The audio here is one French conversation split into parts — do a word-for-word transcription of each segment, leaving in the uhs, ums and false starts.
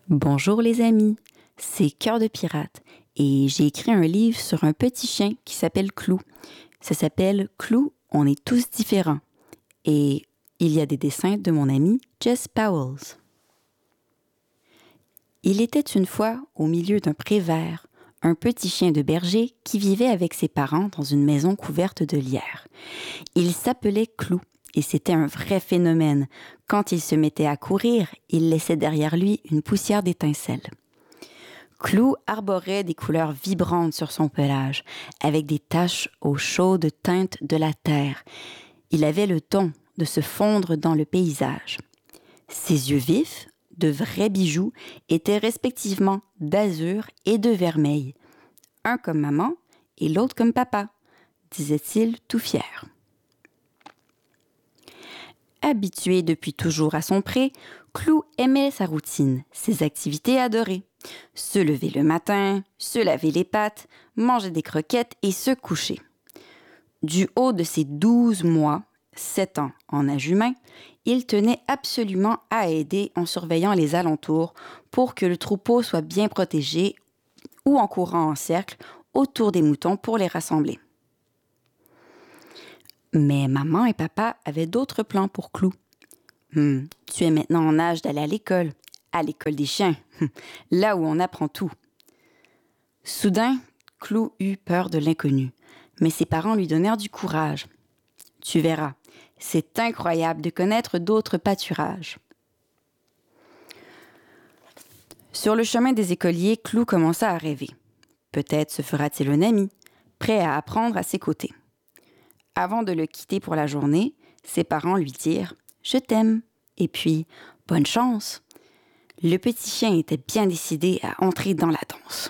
Bonjour les amis, c'est Cœur de pirate et j'ai écrit un livre sur un petit chien qui s'appelle Clou. Ça s'appelle Clou, on est tous différents. Et il y a des dessins de mon ami Jess Powells. Il était une fois au milieu d'un pré vert, un petit chien de berger qui vivait avec ses parents dans une maison couverte de lierre. Il s'appelait Clou. Et c'était un vrai phénomène. Quand il se mettait à courir, il laissait derrière lui une poussière d'étincelles. Clou arborait des couleurs vibrantes sur son pelage, avec des taches aux chaudes teintes de la terre. Il avait le don de se fondre dans le paysage. Ses yeux vifs, de vrais bijoux, étaient respectivement d'azur et de vermeil. Un comme maman et l'autre comme papa, disait-il tout fier. Habitué depuis toujours à son pré, Clou aimait sa routine, ses activités adorées. Se lever le matin, se laver les pattes, manger des croquettes et se coucher. Du haut de ses douze mois, sept ans en âge humain, il tenait absolument à aider en surveillant les alentours pour que le troupeau soit bien protégé ou en courant en cercle autour des moutons pour les rassembler. Mais maman et papa avaient d'autres plans pour Clou. Hum, tu es maintenant en âge d'aller à l'école, à l'école des chiens, là où on apprend tout. Soudain, Clou eut peur de l'inconnu, mais ses parents lui donnèrent du courage. Tu verras, c'est incroyable de connaître d'autres pâturages. Sur le chemin des écoliers, Clou commença à rêver. Peut-être se fera-t-il un ami, prêt à apprendre à ses côtés. Avant de le quitter pour la journée, ses parents lui dirent « Je t'aime » et puis « Bonne chance ». Le petit chien était bien décidé à entrer dans la danse.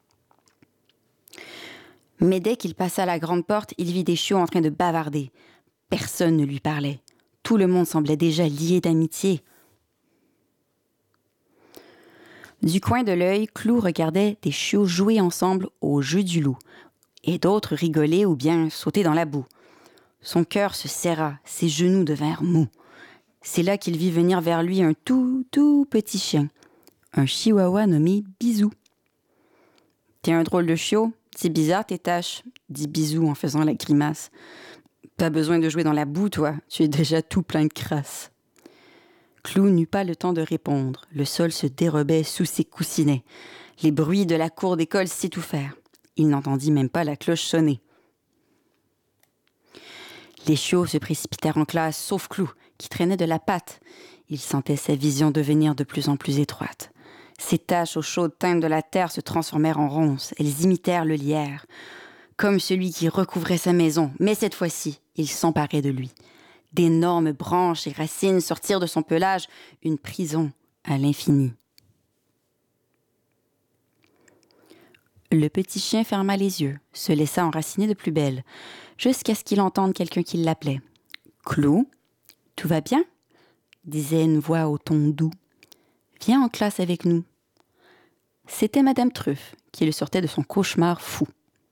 Mais dès qu'il passa la grande porte, il vit des chiots en train de bavarder. Personne ne lui parlait. Tout le monde semblait déjà lié d'amitié. Du coin de l'œil, Clou regardait des chiots jouer ensemble au jeu du loup et d'autres rigoler ou bien sauter dans la boue. Son cœur se serra, ses genoux devinrent mous. C'est là qu'il vit venir vers lui un tout, tout petit chien, un chihuahua nommé Bisou. « T'es un drôle de chiot, c'est bizarre tes taches, » dit Bisou en faisant la grimace. « Pas besoin de jouer dans la boue, toi, tu es déjà tout plein de crasse. » Clou n'eut pas le temps de répondre, le sol se dérobait sous ses coussinets. Les bruits de la cour d'école s'étouffèrent. Il n'entendit même pas la cloche sonner. Les chiots se précipitèrent en classe, sauf Clou, qui traînait de la patte. Il sentait sa vision devenir de plus en plus étroite. Ses taches aux chaudes teintes de la terre se transformèrent en ronces. Elles imitèrent le lierre, comme celui qui recouvrait sa maison. Mais cette fois-ci, il s'emparait de lui. D'énormes branches et racines sortirent de son pelage, une prison à l'infini. Le petit chien ferma les yeux, se laissa enraciner de plus belle, jusqu'à ce qu'il entende quelqu'un qui l'appelait. « Clou, tout va bien ?» disait une voix au ton doux. « Viens en classe avec nous. » C'était Madame Truffe, qui le sortait de son cauchemar fou.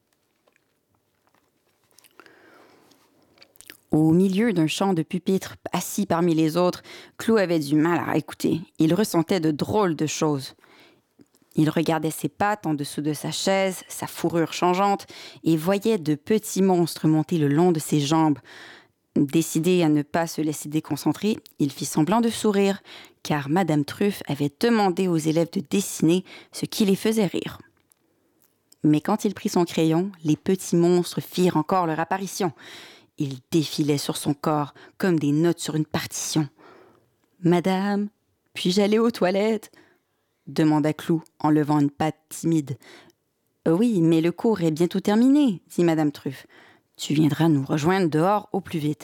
Au milieu d'un champ de pupitres, assis parmi les autres, Clou avait du mal à écouter. Il ressentait de drôles de choses. Il regardait ses pattes en dessous de sa chaise, sa fourrure changeante, et voyait de petits monstres monter le long de ses jambes. Décidé à ne pas se laisser déconcentrer, il fit semblant de sourire, car Madame Truffe avait demandé aux élèves de dessiner ce qui les faisait rire. Mais quand il prit son crayon, les petits monstres firent encore leur apparition. Ils défilaient sur son corps comme des notes sur une partition. « Madame, puis-je aller aux toilettes ?» demanda Clou en levant une patte timide. « Oui, mais le cours est bientôt terminé, » dit Madame Truffe. « Tu viendras nous rejoindre dehors au plus vite. »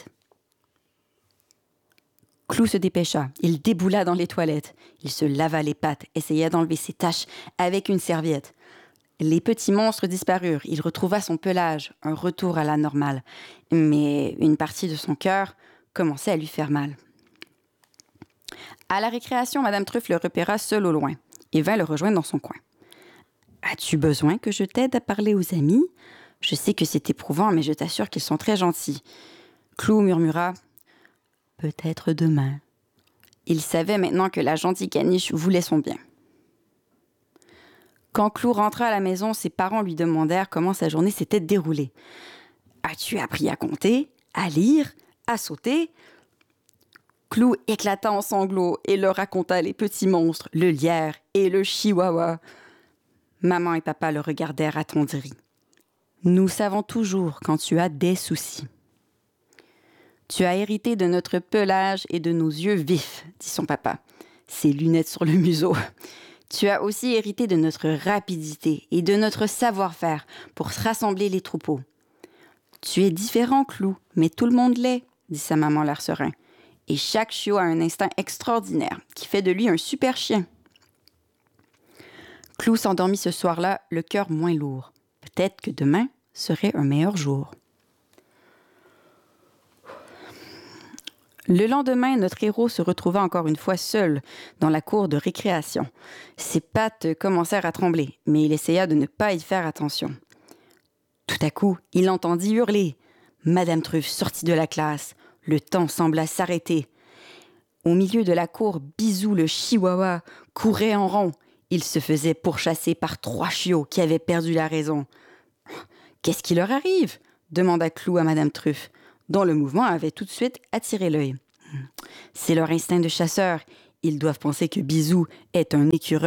Clou se dépêcha. Il déboula dans les toilettes. Il se lava les pattes, essaya d'enlever ses taches avec une serviette. Les petits monstres disparurent. Il retrouva son pelage, un retour à la normale. Mais une partie de son cœur commençait à lui faire mal. À la récréation, Madame Truffe le repéra seul au loin et vint le rejoindre dans son coin. « As-tu besoin que je t'aide à parler aux amis ? Je sais que c'est éprouvant, mais je t'assure qu'ils sont très gentils. » Clou murmura « Peut-être demain. » Il savait maintenant que la gentille caniche voulait son bien. Quand Clou rentra à la maison, ses parents lui demandèrent comment sa journée s'était déroulée. « As-tu appris à compter, à lire, à sauter ?» Clou éclata en sanglots et leur raconta les petits monstres, le lierre et le chihuahua. Maman et papa le regardèrent attendris. « Nous savons toujours quand tu as des soucis. »« Tu as hérité de notre pelage et de nos yeux vifs, » dit son papa, ses lunettes sur le museau. « Tu as aussi hérité de notre rapidité et de notre savoir-faire pour rassembler les troupeaux. »« Tu es différent, Clou, mais tout le monde l'est, » dit sa maman l'air serein. « Et chaque chiot a un instinct extraordinaire qui fait de lui un super chien. » Clou s'endormit ce soir-là, le cœur moins lourd. Peut-être que demain serait un meilleur jour. Le lendemain, notre héros se retrouva encore une fois seul dans la cour de récréation. Ses pattes commencèrent à trembler, mais il essaya de ne pas y faire attention. Tout à coup, il entendit hurler. Madame Truffe sortit de la classe. Le temps sembla s'arrêter. Au milieu de la cour, Bisou le chihuahua courait en rond. Il se faisait pourchasser par trois chiots qui avaient perdu la raison. « Qu'est-ce qui leur arrive ?» demanda Clou à Madame Truffe, dont le mouvement avait tout de suite attiré l'œil. « C'est leur instinct de chasseur. Ils doivent penser que Bisou est un écureuil. »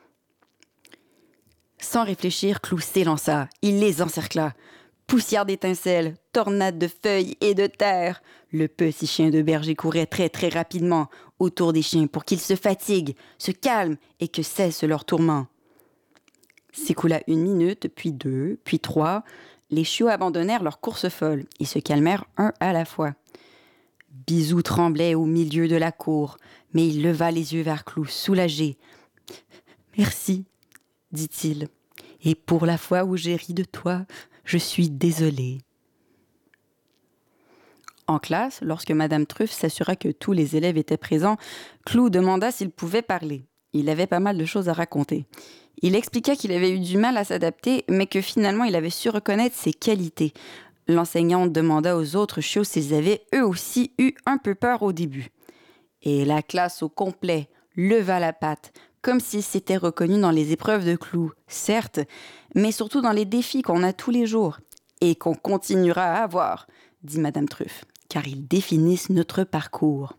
Sans réfléchir, Clou s'élança. Il les encercla. Poussière d'étincelles, tornade de feuilles et de terre. Le petit chien de berger courait très très rapidement autour des chiens pour qu'ils se fatiguent, se calment et que cesse leur tourment. S'écoula une minute, puis deux, puis trois. Les chiots abandonnèrent leur course folle et se calmèrent un à la fois. Bisou tremblait au milieu de la cour, mais il leva les yeux vers Clou, soulagé. « Merci, dit-il, et pour la fois où j'ai ri de toi, je suis désolé. » En classe, lorsque Madame Truffe s'assura que tous les élèves étaient présents, Clou demanda s'il pouvait parler. Il avait pas mal de choses à raconter. Il expliqua qu'il avait eu du mal à s'adapter, mais que finalement il avait su reconnaître ses qualités. L'enseignante demanda aux autres chiots s'ils avaient eux aussi eu un peu peur au début. Et la classe au complet leva la patte, comme s'ils s'étaient reconnus dans les épreuves de Clou, certes, mais surtout dans les défis qu'on a tous les jours et qu'on continuera à avoir, dit Madame Truffe, car ils définissent notre parcours.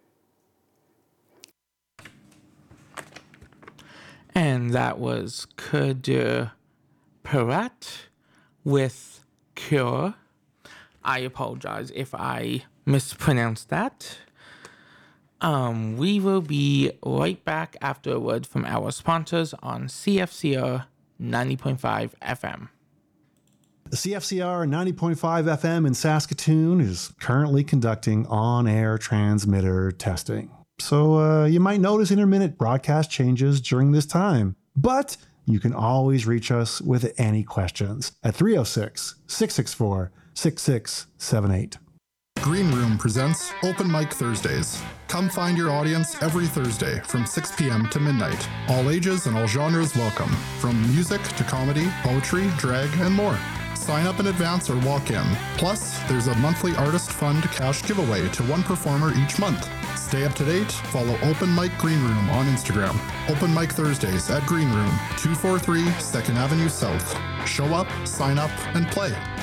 And that was Kudu Parat with Cure. I apologize if I mispronounced that. Um, we will be right back after a word from our sponsors on C F C R ninety point five F M. C F C R ninety point five F M in Saskatoon is currently conducting on-air transmitter testing. So uh, you might notice intermittent broadcast changes during this time. But you can always reach us with any questions at three oh six, six six four, six six seven eight. Green Room presents Open Mic Thursdays. Come find your audience every Thursday from six p.m. to midnight. All ages and all genres welcome, from music to comedy, poetry, drag, and more. Sign up in advance or walk in. Plus, there's a monthly artist fund cash giveaway to one performer each month. Stay up to date. Follow Open Mic Green Room on Instagram. Open Mic Thursdays at Green Room, two forty-three second Avenue South. Show up, sign up, and play.